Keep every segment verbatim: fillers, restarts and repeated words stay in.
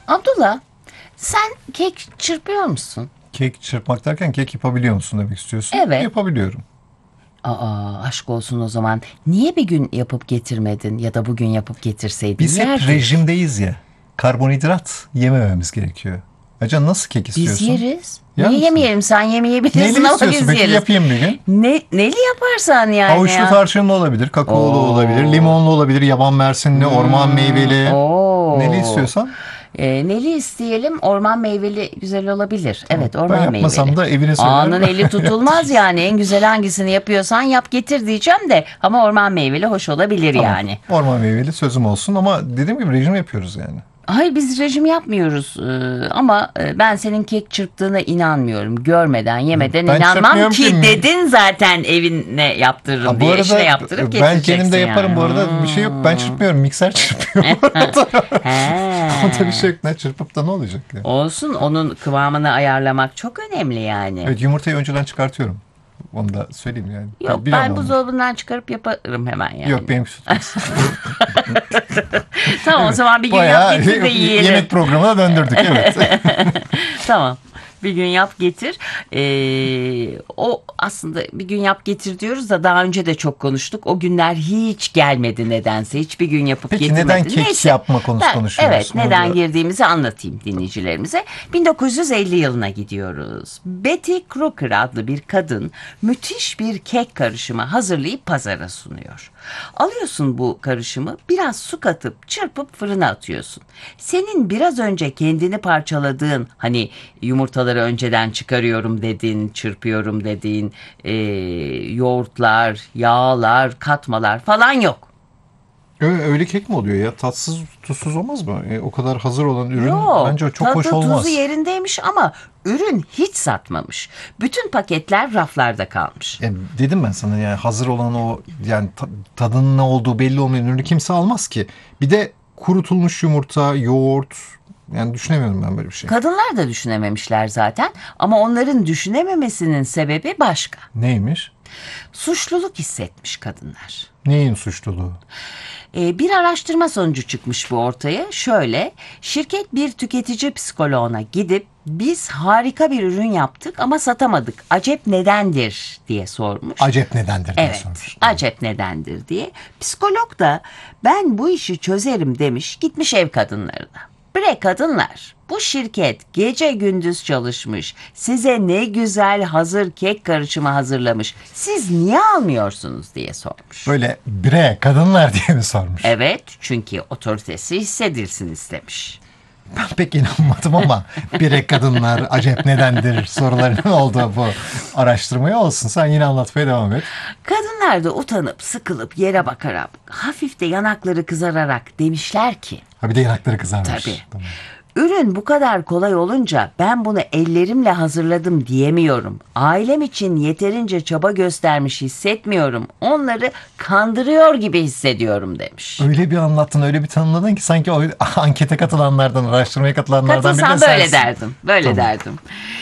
Abdullah, sen kek çırpıyor musun? Kek çırpmak derken kek yapabiliyor musun demek istiyorsun? Evet. Yapabiliyorum. Aa, aşk olsun o zaman. Niye bir gün yapıp getirmedin ya da bugün yapıp getirseydin? Biz hep Yerdik. rejimdeyiz ya. Karbonhidrat yemememiz gerekiyor. Acan nasıl kek Biz istiyorsun? yeriz. Yer Niye misin? yemeyelim? Sen yemeyebilirsin Neli ama istiyorsun biz peki? yeriz. Yapayım bir gün. Ne, neli yaparsan yani Havuçlu ya. tarçınlı olabilir, kakaolu Oo. olabilir, limonlu olabilir, yaban mersinli, orman meyveli. Oo. Neli istiyorsan. E, neli isteyelim? Orman meyveli güzel olabilir. Evet, orman Ben yapmasam meyveli. da evine söylerim. Ağanın eli tutulmaz yani. En güzel hangisini yapıyorsan yap getir diyeceğim de. Ama orman meyveli hoş olabilir Tamam. yani. Orman meyveli sözüm olsun ama dediğim gibi rejim yapıyoruz yani. Hayır, biz rejim yapmıyoruz Ee, ama e, ben senin kek çırptığına inanmıyorum. Görmeden yemeden Ben inanmam çırpmıyorum ki ki. dedin zaten evine yaptırırım Ha, bu diye. arada Eşine yaptırıp ben getireceksin kendim de yani. yaparım bu arada bir şey yok. Ben çırpmıyorum. Mikser çırpıyor bu arada. He. Onda bir şey yok. Ne çırpıp da ne olacak ya? Olsun, onun kıvamını ayarlamak çok önemli yani. Evet, yumurtayı önceden çıkartıyorum. Onu da söyleyeyim yani. Yok, Biliyorum ben onu. buzdolabından çıkarıp yaparım hemen yani. Yok benimki tutmaz. Tamam, o zaman bir gün Bayağı yap getir de yiyelim. yemek programına döndürdük evet. Tamam. Bir gün yap getir. Ee, o aslında bir gün yap getir diyoruz da daha önce de çok konuştuk. O günler hiç gelmedi nedense. Hiçbir gün yapıp Peki getirmedi. neden kek Neyse. yapma konusu Ben- konuşuyoruz? Evet, neden Burada- girdiğimizi anlatayım dinleyicilerimize. bin dokuz yüz elli yılına gidiyoruz. Betty Crocker adlı bir kadın müthiş bir kek karışımı hazırlayıp pazara sunuyor. Alıyorsun bu karışımı, biraz su katıp çırpıp fırına atıyorsun. Senin biraz önce kendini parçaladığın, hani yumurtaları önceden çıkarıyorum dediğin, çırpıyorum dediğin e, yoğurtlar, yağlar, katmalar falan yok. Öyle, öyle kek mi oluyor ya? Tatsız, tuzsuz olmaz mı? E, o kadar hazır olan ürün Yok, bence çok tadı hoş olmaz. tuzu yerindeymiş ama ürün hiç satmamış. Bütün paketler raflarda kalmış. E, dedim ben sana yani hazır olan o yani ta- tadının ne olduğu belli olmayan ürünü kimse almaz ki. Bir de kurutulmuş yumurta, yoğurt yani düşünemiyorum ben böyle bir şey. Kadınlar da düşünememişler zaten ama onların düşünememesinin sebebi başka. Neymiş? Suçluluk hissetmiş kadınlar. Neyin suçluluğu? Ee, bir araştırma sonucu çıkmış bu ortaya. Şöyle, şirket bir tüketici psikoloğuna gidip biz harika bir ürün yaptık ama satamadık. Acep nedendir diye sormuş. Acep nedendir diye Evet, sormuş. acep nedendir diye. Psikolog da ben bu işi çözerim demiş, gitmiş ev kadınlarına. Bre kadınlar, bu şirket gece gündüz çalışmış, size ne güzel hazır kek karışımı hazırlamış. Siz niye almıyorsunuz diye sormuş. Böyle bre kadınlar diye mi sormuş? Evet, çünkü otoritesi hissedilsin istemiş. Ben pek inanmadım ama bre kadınlar acep nedendir sorularının olduğu bu araştırmaya olsun. Sen yine anlatmaya devam et. Kadınlar da utanıp sıkılıp yere bakarak, hafif de yanakları kızararak demişler ki, Ha bir de yanakları kızarmış. tabii. Tamam. Ürün bu kadar kolay olunca ben bunu ellerimle hazırladım diyemiyorum. Ailem için yeterince çaba göstermiş hissetmiyorum. Onları kandırıyor gibi hissediyorum demiş. Öyle bir anlattın, öyle bir tanımladın ki sanki o ankete katılanlardan, araştırmaya katılanlardan biri de Katılsam böyle sensin. derdim. Böyle Tamam. derdim.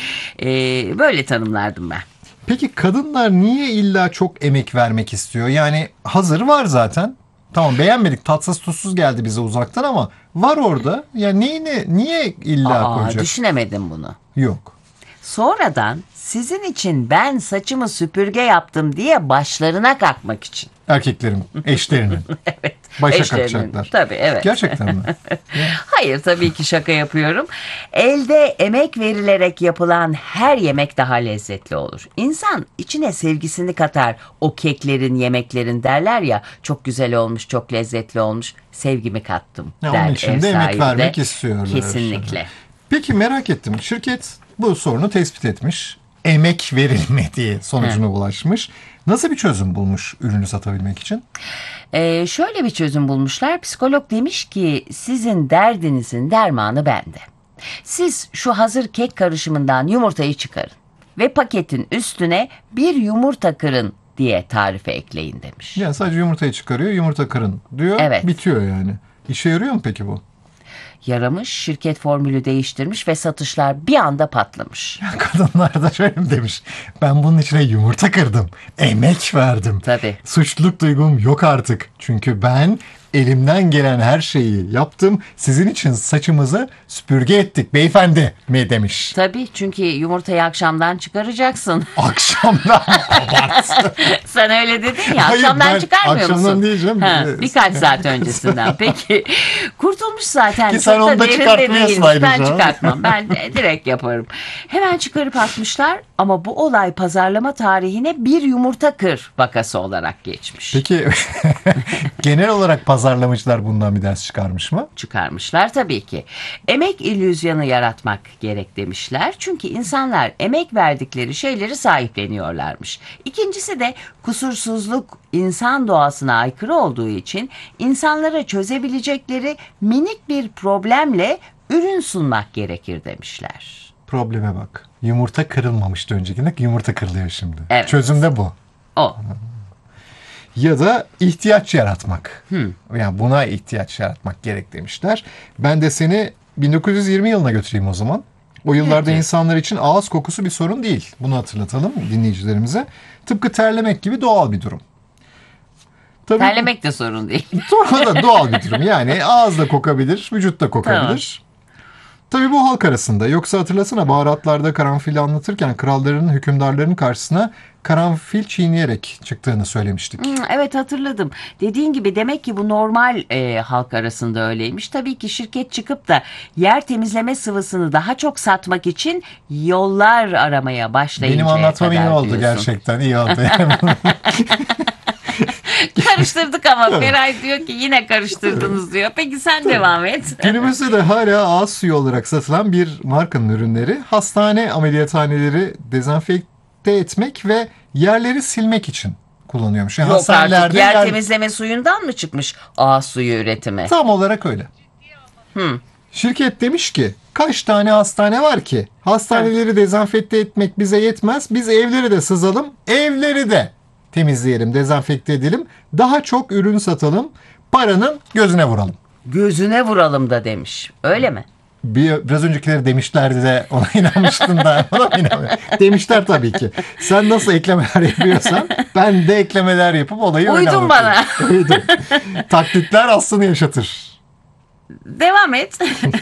Ee, böyle tanımlardım ben. Peki kadınlar niye illa çok emek vermek istiyor? Yani hazır var zaten. Tamam beğenmedik, tatsız tuzsuz geldi bize uzaktan ama var orada. Ya neyine, niye illa Aa, koyacak? düşünemedim bunu. Yok. Sonradan sizin için ben saçımı süpürge yaptım diye başlarına kalkmak için. Erkeklerin, eşlerinin. Evet. Başa eşlerinin. kalkacaklar. Tabii, evet. Gerçekten mi? Hayır, tabii ki şaka yapıyorum. Elde emek verilerek yapılan her yemek daha lezzetli olur. İnsan içine sevgisini katar o keklerin, yemeklerin derler ya, çok güzel olmuş, çok lezzetli olmuş, sevgimi kattım Ya der onun için ev de emek sahibi vermek de. istiyorlar. Kesinlikle. Peki merak ettim. Şirket bu sorunu tespit etmiş. Emek verilmediği sonucuna ulaşmış. Nasıl bir çözüm bulmuş ürünü satabilmek için? Ee, şöyle bir çözüm bulmuşlar. Psikolog demiş ki sizin derdinizin dermanı bende. Siz şu hazır kek karışımından yumurtayı çıkarın ve paketin üstüne bir yumurta kırın diye tarife ekleyin demiş. Yani sadece yumurtayı çıkarıyor, yumurta kırın diyor. Evet. Bitiyor yani. İşe yarıyor mu peki bu? Yaramış, şirket formülü değiştirmiş ve satışlar bir anda patlamış. Kadınlar da şöyle mi demiş? Ben bunun içine yumurta kırdım. Emek verdim. Tabii. Suçluluk duygum yok artık. Çünkü ben elimden gelen her şeyi yaptım. Sizin için saçımızı süpürge ettik beyefendi mi demiş. Tabii, çünkü yumurtayı akşamdan çıkaracaksın. Akşamdan abart. Sen öyle dedin ya, Hayır, akşamdan ben çıkarmıyor akşamdan musun? diyeceğim. Ha, birkaç saat öncesinden. Peki kurtulmuş zaten. Ki sen Çok onu da derinde çıkartmıyorsun değilmiş. ayrıca. Ben çıkartmam. Ben de direkt yaparım. Hemen çıkarıp atmışlar ama bu olay pazarlama tarihine bir yumurta kır vakası olarak geçmiş. Peki genel olarak pazarlamacılar bundan bir ders çıkarmış mı? Çıkarmışlar tabii ki. Emek illüzyonu yaratmak gerek demişler. Çünkü insanlar emek verdikleri şeyleri sahipleniyorlarmış. İkincisi de kusursuzluk insan doğasına aykırı olduğu için insanlara çözebilecekleri minik bir problemle ürün sunmak gerekir demişler. Probleme bak. Yumurta kırılmamıştı öncekinde. Yumurta kırılıyor şimdi. Evet. Çözüm de bu. O. Ya da ihtiyaç yaratmak. Yani buna ihtiyaç yaratmak gerek demişler. Ben de seni bin dokuz yüz yirmi yılına götüreyim o zaman. O yıllarda Peki. insanlar için ağız kokusu bir sorun değil. Bunu hatırlatalım dinleyicilerimize. Tıpkı terlemek gibi doğal bir durum. Tabii, Terlemek de sorun değil. o da doğal bir durum. Yani ağız da kokabilir, vücut da kokabilir. Tabii bu halk arasında. Yoksa hatırlasana baharatlarda karanfili anlatırken kralların, hükümdarların karşısına karanfil çiğneyerek çıktığını söylemiştik. Hmm, evet, hatırladım. Dediğin gibi demek ki bu normal e, halk arasında öyleymiş. Tabii ki şirket çıkıp da yer temizleme sıvısını daha çok satmak için yollar aramaya başlayıncaya Benim anlatmam iyi kadar oldu diyorsun. gerçekten. İyi oldu. Karıştırdık ama Feray diyor ki yine karıştırdınız diyor. Peki sen devam et. Günümüzde de hala ağız suyu olarak satılan bir markanın ürünleri hastane ameliyathaneleri dezenfekte etmek ve yerleri silmek için kullanıyormuş. Yani Yok artık, hastanelerde yer yer- temizleme suyundan mı çıkmış ağız suyu üretimi? Tam olarak öyle. Hı. Şirket demiş ki kaç tane hastane var ki? Hastaneleri dezenfekte etmek bize yetmez. Biz evleri de sızalım, evleri de temizleyelim, dezenfekte edelim. Daha çok ürün satalım, paranın gözüne vuralım. Gözüne vuralım da demiş. Öyle mi? Bir, biraz öncekileri demişlerdi de ona inanmıştın da ona mı inanmıyorsun? Demişler tabii ki. Sen nasıl eklemeler yapıyorsan ben de eklemeler yapıp olayı öyle Uydun anlatıyorum. bana. Uydum. Taklitler aslını yaşatır. Devam et.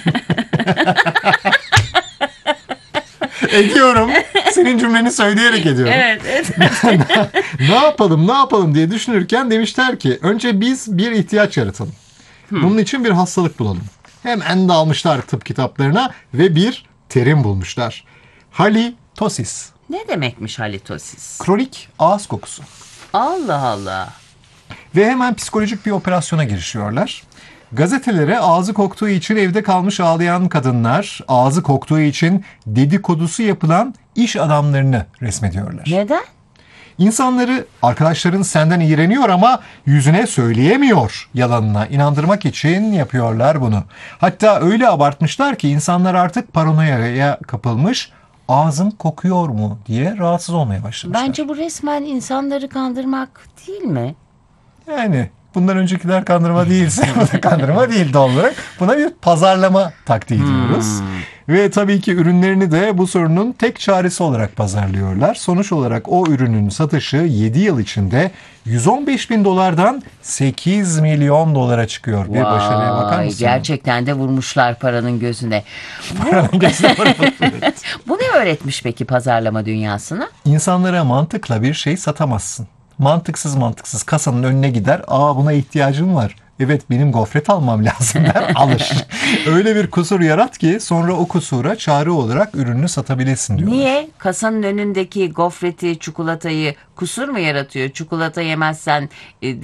Ediyorum. Senin cümleni söyleyerek ediyorum. Evet, evet. Ne yapalım ne yapalım diye düşünürken demişler ki önce biz bir ihtiyaç yaratalım. Bunun için bir hastalık bulalım. Hemen dalmışlar tıp kitaplarına ve bir terim bulmuşlar. Halitosis. Ne demekmiş halitosis? Kronik ağız kokusu. Allah Allah. Ve hemen psikolojik bir operasyona girişiyorlar. Gazetelere ağzı koktuğu için evde kalmış ağlayan kadınlar, ağzı koktuğu için dedikodusu yapılan iş adamlarını resmediyorlar. Neden? İnsanları arkadaşların senden iğreniyor ama yüzüne söyleyemiyor yalanına inandırmak için yapıyorlar bunu. Hatta öyle abartmışlar ki insanlar artık paranoyaya kapılmış, ağzım kokuyor mu diye rahatsız olmaya başlamışlar. Bence bu resmen insanları kandırmak değil mi? Yani bundan öncekiler kandırma değilse bu da kandırma değil doğal olarak. Buna bir pazarlama taktiği diyoruz. Ve tabii ki ürünlerini de bu sorunun tek çaresi olarak pazarlıyorlar. Sonuç olarak o ürünün satışı yedi yıl içinde yüz on beş bin dolardan sekiz milyon dolara çıkıyor. Bir başarıya bakar Vay, mısın? gerçekten de vurmuşlar paranın gözüne. Paranın gözüne vurulmuş. Bu ne öğretmiş peki pazarlama dünyasına? İnsanlara mantıkla bir şey satamazsın. Mantıksız mantıksız kasanın önüne gider. Aa buna ihtiyacım var. Evet benim gofret almam lazım der alır. Öyle bir kusur yarat ki sonra o kusura çare olarak ürününü satabilesin diyorlar. Niye? Kasanın önündeki gofreti, çikolatayı kusur mu yaratıyor? Çikolata yemezsen e,